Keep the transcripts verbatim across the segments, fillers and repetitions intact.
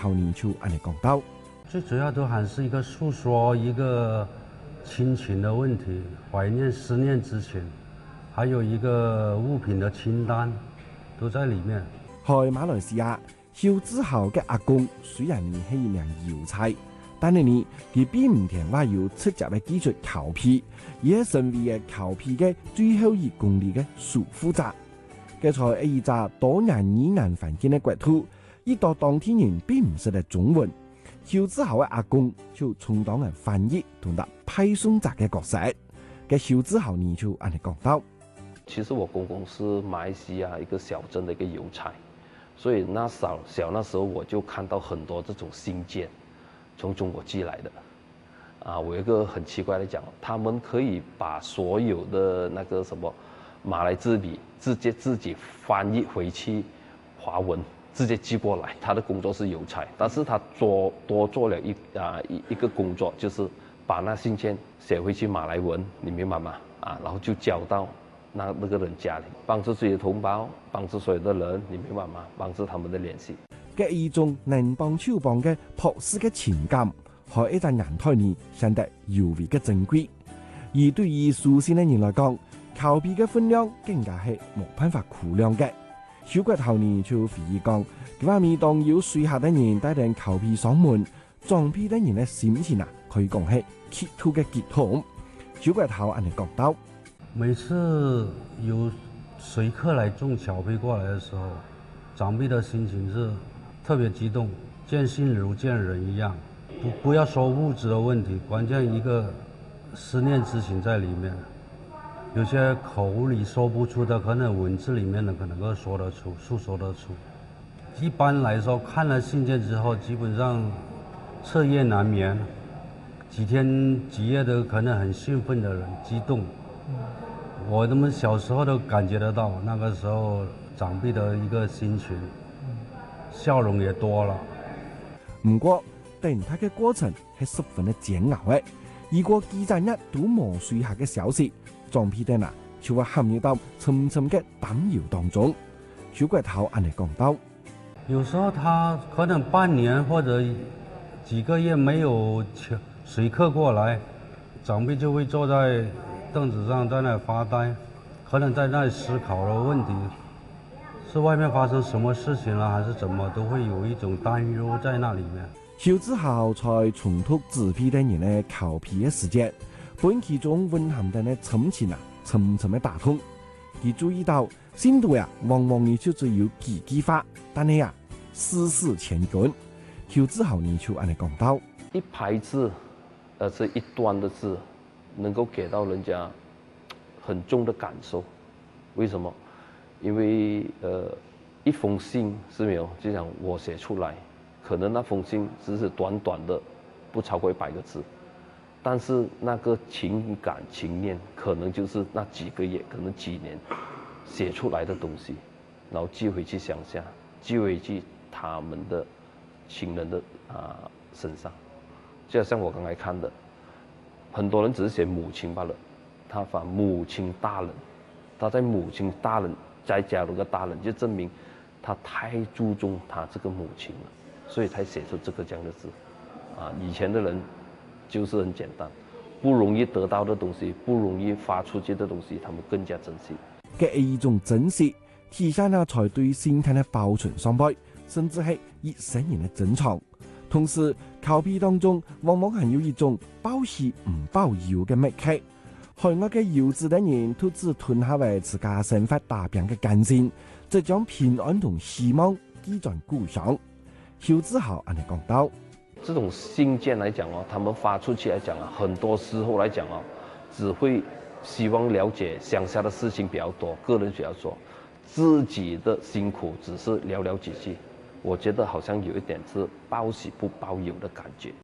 後年就安尼講到。 最主要都還是一個訴說一個親情的問題，懷念思念之情，還有一個物品的清單都在裡面。 在馬來西亞，蕭志豪嘅阿公雖然係一名郵差，但係呢，佢並唔聽話要直接嘅記住考批，而係成為嘅考批嘅最後一公里嘅守護者。嘅在一隻多年以難繁建嘅國土，一到當地人並唔識得中文，蕭志豪嘅阿公就充當嘅翻譯同埋派送者嘅角色。嘅蕭志豪呢就安尼講到。 其實我公公是馬來西亞一個小鎮的一個郵差，所以那小小那時候我就看到很多這種信件，從中國寄來的。啊，我有一個很奇怪的講，他們可以把所有的那個什麼馬來字筆直接自己翻譯回去華文，直接寄過來。他的工作是郵差，但是他做多做了一啊一一個工作，就是把那信件寫回去馬來文，你明白嗎？啊，然後就交到那那個人家裏，幫助自己的同胞，幫助所有的人，你明白嗎？幫助他們的聯繫。 嘅一種能幫手幫嘅樸實嘅情感，喺一陣人台呢顯得尤為嘅珍貴。而對於書信嘅人來講，考批嘅分量更加係冇辦法估量嘅。小骨頭呢就回憶講，佢話每當有水客嘅人帶定考批上門，裝批嘅人嘅心情啊，可以講係極度嘅激動。小骨頭安尼講到。 每次有隨客來送小批過來的時候，長輩的心情是特別激動，見信如見人一樣。不不要說物質的問題，關鍵一個思念之情在裡面。有些口裡說不出的，可能文字裡面的可能夠說得出，訴說得出。一般來說，看了信件之後，基本上徹夜難眠，幾天幾夜都可能很興奮的人，激動。我哋小時候都感覺得到，那個時候長輩的一個心情，笑容也多了。 唔過等待嘅過程係十分嘅煎熬嘅，如果幾十日都冇水客嘅消息，裝批的啊就會陷入到沉沉嘅擔憂當中。小骨頭安尼講到， 有時候他可能半年或者幾個月沒有隨客過來，長輩就會坐在凳子上在那發呆，可能在那思考的問題，是外面發生什麼事情了，還是怎麼，都會有一種擔憂在那裡面。 蕭志豪在重讀自批的人的考批的時間，本其中蘊含的呢沉情啊，沉沉的打通。佢注意到信度呀，往往呢就只有幾句話，但係呀，絲絲千鈞。蕭志豪呢就安尼講到， 一排字，而是一段的字，能夠給到人家很重的感受。為什麼？因為呃一封信是沒有，就像我寫出來，可能那封信只是短短的，不超過一百個字，但是那個情感情念可能就是那幾個月，可能幾年寫出來的東西，然後寄回去鄉下，寄回去他們的親人的啊、呃、身上。就好像我剛才看的，很多人只是寫母親罷了，他把母親大人，他在母親大人再加入個大人，就證明他太注重他這個母親了，所以才寫出這個這樣的字。啊，以前的人就是很簡單，不容易得到的東西，不容易發出去的東西，他們更加珍惜。 嘅一種珍惜，體現了才對心態的保存雙倍，甚至係一生人的珍藏。同時，考批當中往往還有一種報喜唔報憂嘅默契。海外嘅有志的人都只吞下為自家生活大病嘅艱辛，就將平安同希望寄轉故鄉。蕭志豪安尼講到， 這種信件來講哦，他們發出去來講啊，很多時候來講哦，只會希望了解鄉下的事情比較多，個人比較多，自己的辛苦只是寥寥幾句。我覺得好像有一點是報喜不報憂的感覺。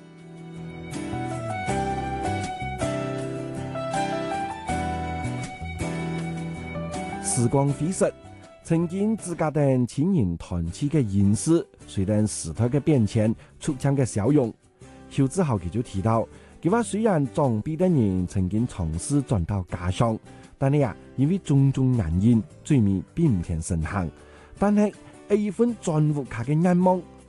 時光飛逝，曾經自家等親人團契嘅人事，隨着時代嘅變遷，出現嘅笑容。蕭志豪佢就提到，佢話雖然裝逼的人曾經嘗試轉到家鄉，但係啊，因為種種原因，最尾並唔聽成行。但係一份轉戶卡嘅眼望，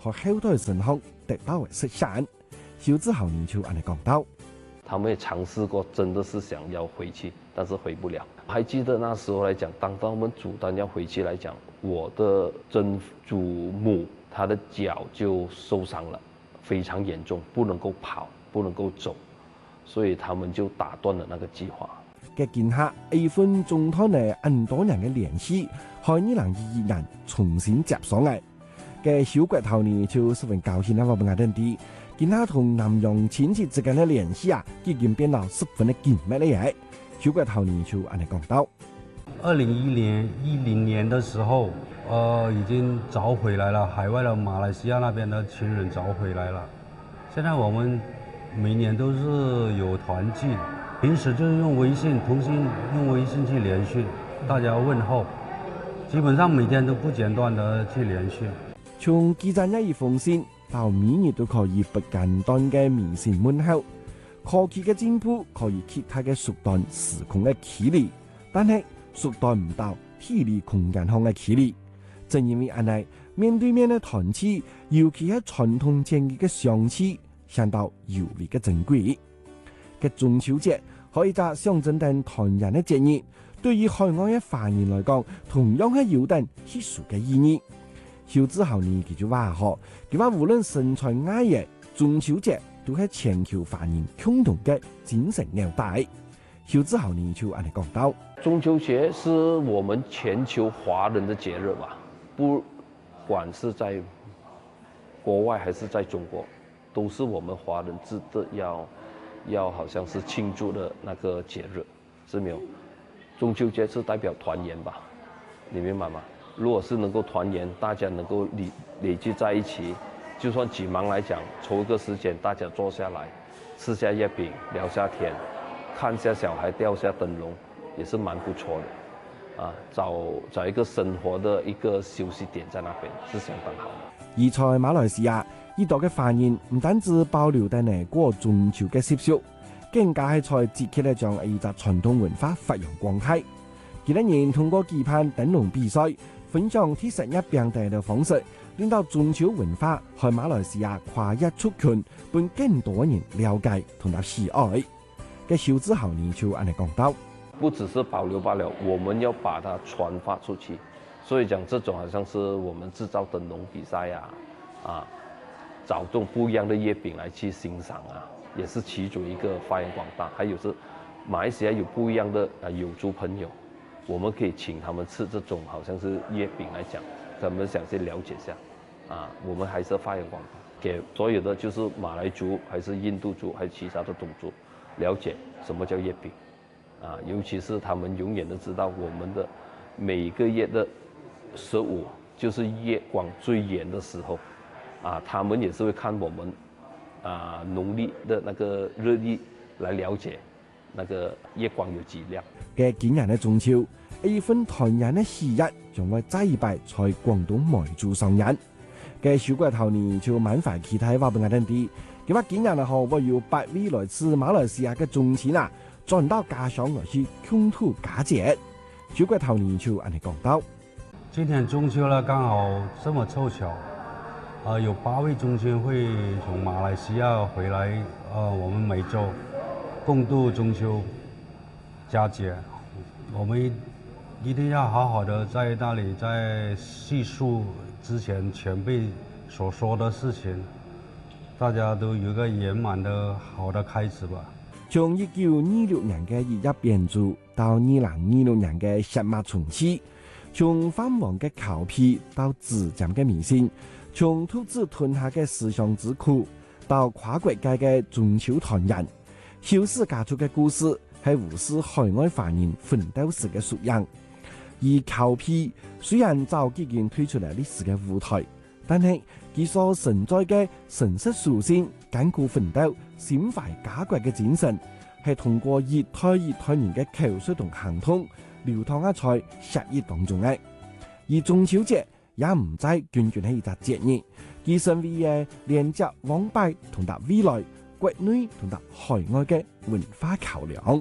和後代神學得到嘅實現。蕭志豪呢就安尼講到。 他們也嘗試過，真的是想要回去，但是回不了。還記得那時候來講，當當我們主單要回去來講，我的曾祖母她的腳就受傷了，非常嚴重，不能夠跑，不能夠走，所以他們就打斷了那個計劃。 嘅見下 A 分中途呢，很多人嘅聯繫，喺二零二二年重新接上嚟。嘅小骨頭呢就十分高興啦，我哋亞等啲。見他同南洋親戚之間嘅聯繫啊，已經變到十分的緊密了嘢。小骨頭呢就安尼講到： 二零一年一零年的時候，呃，已經找回來了，海外的馬來西亞那邊的親人找回來了。現在我們每年都是有團聚，平時就是用微信通訊，用微信去聯繫，大家問候，基本上每天都不間斷的去聯繫。 從記者一封信。到每日都可以不間斷嘅微信問候，科技嘅進步可以其他嘅縮短時空嘅距離，但係縮短唔到體力空間上嘅距離。正因為安尼，面對面嘅團契，尤其係傳統節日嘅相似，顯到尤為嘅珍貴。嘅中秋節可以就象徵等團圓嘅節日，對於海外嘅華人來講，同樣係有等特殊嘅意義。蕭志豪呢，佢就話嗬，佢話無論身材矮嘅中秋節，都係全球華人共同嘅精神紐帶。蕭志豪呢就安尼講到： 中秋節是我們全球華人的節日吧，不管是在國外還是在中國，都是我們華人值得要要好像是慶祝的那個節日，是沒有？中秋節是代表團圓吧，你明白嗎？如果是能夠團圓，大家能夠累累聚在一起，就算幾忙來講，抽一個時間，大家坐下來，吃下月餅，聊下天，看下小孩掉下燈籠，也是蠻不錯的。啊，找找一個生活的一個休息點在那邊，是相當好的。 而在馬來西亞，呢度嘅華人唔單止保留低呢過中秋嘅習俗，更加係在節期咧將呢個傳統文化發揚光大。幾多年通過舉辦燈籠比賽，分享貼實一病地嘅方式，令到中秋文化喺馬來西亞跨越出群，俾更多人了解同埋喜愛。嘅蕭志豪呢就安尼講到： 不只是保留罷了，我們要把它傳發出去。所以講，這種好像是我們製造燈籠比賽啊，啊，找這種不一樣的月餅來去欣賞啊，也是其中一個發揚光大。還有是馬來西亞有不一樣的啊友族朋友。我們可以請他們吃這種好像是月餅來講，他們想去了解一下，啊，我們還是發揚光大，給所有的就是馬來族，還是印度族，還是其他的種族，了解什麼叫月餅，啊，尤其是他們永遠都知道我們的每個月的十五就是月光最圓的時候，啊，他們也是會看我們，啊，農曆的那個日曆來了解。那個月光有幾亮？ 嘅今年嘅中秋，一份團圓嘅喜日將會再一擺在廣東梅州上演。嘅小骨頭呢就滿懷期待話俾我聽啲，佢話今年啊後會有百位來自馬來西亞嘅眾親啊，轉到家鄉來去共度佳節。小骨頭呢就安尼講到： 今年中秋呢，剛好這麼湊巧，啊、呃，有八位中親會從馬來西亞回來，啊、呃，我們梅州。共度中秋佳節，我們一定要好好的在那裏再細述之前前輩所說的事情，大家都有個圓滿的好的開始吧。 從一九二六年嘅二一變祖到二零二六年嘅石馬重啟，從繁忙嘅考批到自漸嘅迷信，從兔子吞下嘅思想之苦到跨國界嘅中秋團圓。蕭氏家族嘅故事係無視海外華人奮鬥史嘅縮影，而考批雖然早已經推出嚟歷史嘅舞台，但係佢所承載嘅誠實屬性、艱苦奮鬥、心懷家國嘅精神，係通過一代一代人嘅口述同行通流淌喺在血液當中嘅。而中秋節也唔再完全係一個節日，佢成為嘅連接往拜同達未來。國內同埋海外嘅文化橋樑。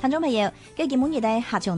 聽眾朋友，嘅節目而家下場。